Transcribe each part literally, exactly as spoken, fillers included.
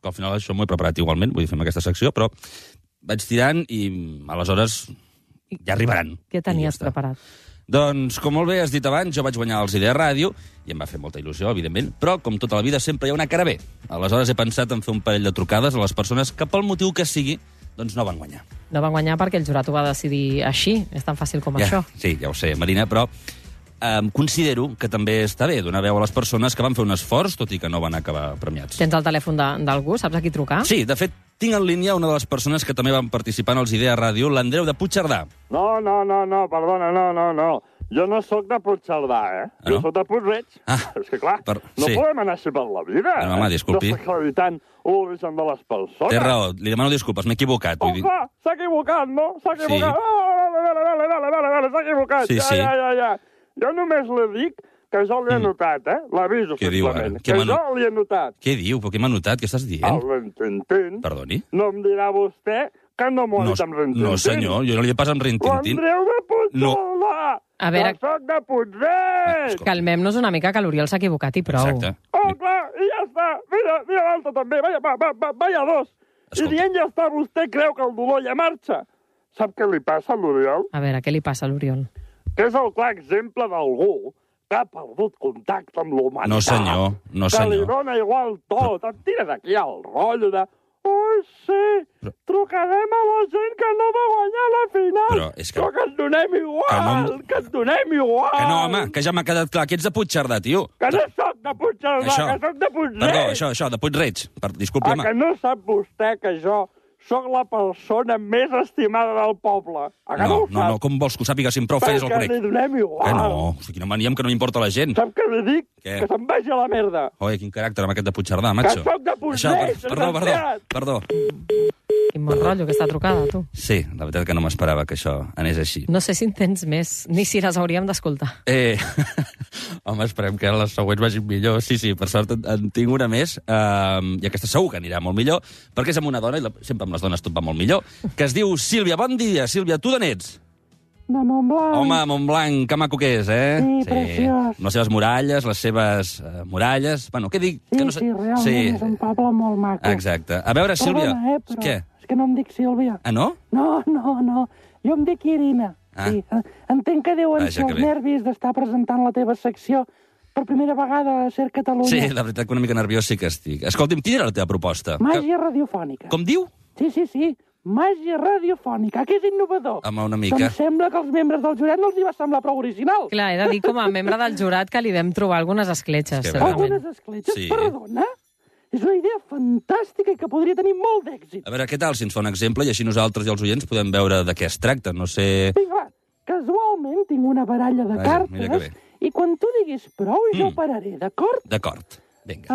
que al final això m'ho he preparat igualment, vull dir, fem aquesta secció, però vaig tirant i aleshores ja arribaran. Què tenies ja preparat? Doncs, com molt bé has dit abans, jo vaig guanyar els Idea Ràdio i em va fer molta il·lusió, evidentment, però, com tota la vida, sempre hi ha una cara B. Aleshores he pensat en fer un parell de trucades a les persones que, pel motiu que sigui, doncs no van guanyar. No van guanyar perquè el jurat ho va decidir així. És tan fàcil com ja, això. Sí, ja ho sé, Marina, però eh, considero que també està bé donar veu a les persones que van fer un esforç, tot i que no van acabar premiats. Tens el telèfon d'algú? Saps a qui trucar? Sí, de fet, tinc en línia una de les persones que també van participar en els Idea Ràdio, l'Andreu de Puigcerdà. No, no, no, no, perdona, no, no, no. Jo no sóc de Puigcerdà, eh? Ah, no? Jo sóc de Puig-reig. Ah, és que, clar, per... no sí. podem anar així per la vida, eh? No, home, disculpi. Desacreditant l'origen de les persones. Té raó, li demano disculpes, m'he equivocat. Oh, vull dir... clar, s'ha equivocat, no? S'ha equivocat. Sí. Ah, vale, vale, vale, vale, vale, vale, s'ha equivocat. Sí, ja, sí. ja, ja, ja. Jo només li dic que jo l'he notat, eh? L'aviso, Què diu ara? simplement. Què Que m'ha jo l'hi he notat. Què diu? Però què m'ha notat? Què estàs dient? El rintintín. Perdoni? No em dirà vostè que no m'ho ha No, dit amb rintintín. no, senyor, jo no li he pas amb rintintín. L'Andreu de Puigcerdà! A veure- Que soc de Puig-reig! Calmem-nos una mica, que l'Oriol s'ha equivocat i prou. Exacte. Oh, clar, i ja està. Mira, mira l'altre també. Vaya, va, va, va, vaya dos. Escolta. I dient ja està, vostè creu que el dolor ja marxa. Sap què li passa a l'Oriol? A veure, què li passa a l'Oriol? Que és el clar exemple d'algú que ha perdut contacte amb l'humanitat. No, senyor, no, Que li senyor. dona igual tot. Et tira d'aquí el rotllo de... Oh, sí, Però- trucarem a la gent que no va guanyar la final. Però és que- Però que ens donem igual, Que que, no- no... que ens donem igual. Que no, home, que ja m'ha quedat clar que ets de Puigcerdà, tio. Que no soc de Puigcerdà, Això. que soc de Puig-reig. Perdó, això, això, de Puig-reig. Per... Disculpi, Ah, home. que no sap vostè que jo sóc la persona més estimada del poble? Ah, que no, No, ho no, sap? no, com vols que ho sàpiga si em prou feies el Perquè li conec? donem igual. Que no, hosti, quina mania que no m'importa la gent. Sap què li dic? Què? Que se'n vagi a la merda. Oi, quin caràcter amb aquest de Puigcerdà, macho. Que soc de Puig-reig, Això, per- perdó, perdó, desgraciat. perdó. Quin bon rotllo, aquesta trucada, tu. Sí, la veritat que no m'esperava que això anés així. No sé si en tens més, ni si les hauríem d'escoltar. Eh, home, esperem que les següents vagin millor. Sí, sí, per sort en, en tinc una més, eh, i aquesta segur que anirà molt millor, perquè és amb una dona, i la, sempre amb les dones tot va molt millor, que es diu Sílvia. Bon dia, Sílvia, tu d'on ets? De Montblanc. Home, Montblanc, que maco que és, eh? Sí, preciós. Les seves muralles, les seves uh, muralles... Bueno, què dic? Sí, que no sí, realment, és un poble molt maco. Exacte. A veure, Sílvia... Perdona, eh, però Què? és que no em dic Sílvia. Ah, no? No, no, no. Jo em dic Irina. Ah. Sí. Entenc que deuen Vaja, ser que els bé. nervis d'estar presentant la teva secció per primera vegada a Ser Catalunya. Sí, la veritat que una mica nerviós sí que estic. Escolta'm, quina era la teva proposta? Màgia radiofònica. Com diu? Sí, sí, sí. Màgia radiofònica, que és innovador. Home, una Que mica. em sembla que als membres del jurat no els hi va semblar prou original. Clar, he de dir com a membre del jurat que li vam trobar algunes escletxes, És que segurament. Algunes escletxes, Sí. perdona. És una idea fantàstica i que podria tenir molt d'èxit. A veure, què tal si ens fa un exemple i així nosaltres i els oients podem veure de què es tracta? No sé... Vinga, va. Casualment tinc una baralla de Vaja, mira que cartes bé. i quan tu diguis prou jo Mm. pararé, d'acord? D'acord, vinga.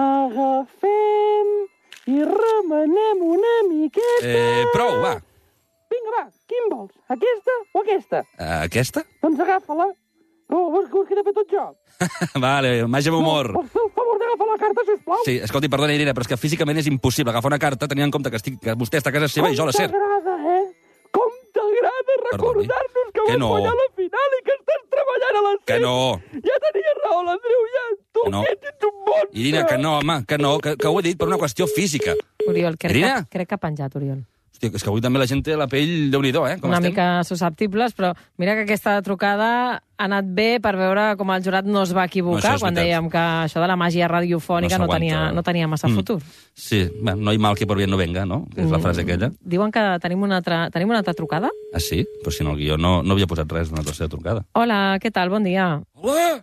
Agafem i remenem una miqueta. Eh, prou, va. Vinga, va, quin vols? Aquesta o aquesta? Uh, aquesta? Doncs agafa-la. Oh, vols que he de fer tot jo? Vale, màgia amb humor. No, pots fer el favor d'agafar la carta, sisplau? Sí, escolti, perdona, Irina, però és que físicament és impossible agafar una carta tenint en compte que, estic, que vostè està a casa seva i jo a la Com ser. t'agrada, eh? Com t'agrada recordar-nos que Que vas no. guanyar la final i que estàs treballant a la Que SER. no. Ja tenia raó, l'Andreu, ja. Tu Que no. ets, ets un monstre. Irina, que no, home, que no, que, que ho he dit per una qüestió física. Oriol, crec Irina? que, crec que ha penjat, Oriol. Hòstia, és que avui també la gent té la pell, déu-n'hi-do, eh? Com Una estem? mica susceptibles, però mira que aquesta trucada ha anat bé per veure com el jurat no es va No, equivocar això és quan veritat. dèiem que això de la màgia radiofònica no, s'aguanta. tenia, no tenia massa Mm. futur. Sí, bueno, no hi mal que por bien no venga, no? Que és la frase aquella. Diuen que tenim una altra, tenim una altra trucada. Ah, sí? Però si en el guió no, no havia posat res d'una tercera trucada. Hola, què tal? Bon dia. Hola!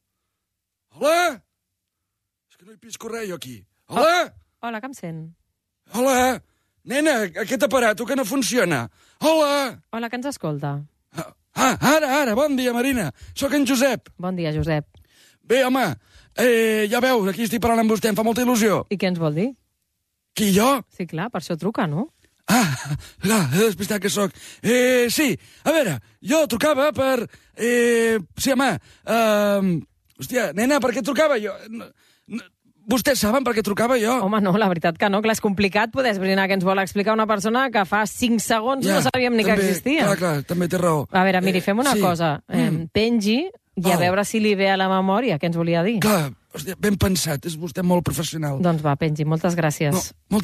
Hola! És que no hi pisco res, jo, aquí. Hola! Hola, que em sent? Hola! Nena, aquest aparato que no funciona. Hola! Hola, que ens escolta? Ah, ara, ara, bon dia, Marina. Sóc en Josep. Bon dia, Josep. Bé, home, eh, ja veus, aquí estic parlant amb vostè, em fa molta il·lusió. I què ens vol dir? Qui, jo? Sí, clar, per això truca, no? Ah, clar, he despistat que sóc. Eh, sí, a veure, jo trucava per... Eh, sí, home, eh, hòstia, nena, per què trucava jo? No, no, vostès saben per què trucava jo? Home, no, la veritat que no, clar, és complicat poder esbrinar què ens vol explicar una persona que fa cinc segons no sabíem ni també, que existia. Clar, clar, també té raó. A veure, miri, fem una sí. cosa. Eh, Mm. pengi i a Val. veure si li ve a la memòria què ens volia dir. Clar, hòstia, ben pensat, és vostè molt professional. Doncs va, pengi, moltes gràcies. No,